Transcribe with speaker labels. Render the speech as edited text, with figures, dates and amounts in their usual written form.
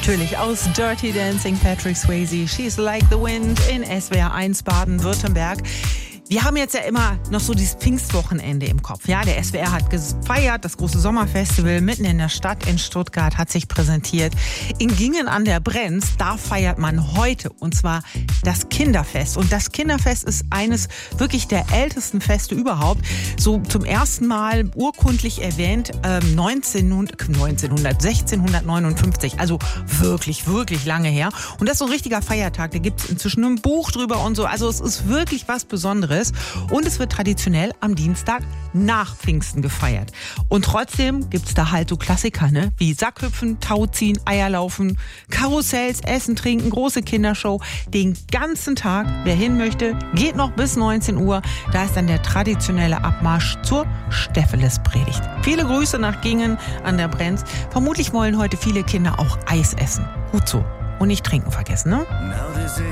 Speaker 1: Natürlich aus Dirty Dancing, Patrick Swayze, She's Like the Wind in SWR 1 Baden-Württemberg. Wir haben jetzt ja immer noch so dieses Pfingstwochenende im Kopf. Ja, der SWR hat gefeiert, das große Sommerfestival mitten in der Stadt in Stuttgart hat sich präsentiert. In Gingen an der Brenz, da feiert man heute, und zwar das Kinderfest. Und das Kinderfest ist eines wirklich der ältesten Feste überhaupt. So zum ersten Mal urkundlich erwähnt 1659, also wirklich, wirklich lange her. Und das ist so ein richtiger Feiertag, da gibt es inzwischen ein Buch drüber und so. Also es ist wirklich was Besonderes. Und es wird traditionell am Dienstag nach Pfingsten gefeiert. Und trotzdem gibt's da halt so Klassiker, ne? Wie Sackhüpfen, Tauziehen, Eierlaufen, Karussells, Essen, Trinken, große Kindershow. Den ganzen Tag, wer hin möchte, geht noch bis 19 Uhr. Da ist dann der traditionelle Abmarsch zur Stephanespredigt. Viele Grüße nach Gingen an der Brenz. Vermutlich wollen heute viele Kinder auch Eis essen. Gut so. Und nicht trinken vergessen, ne?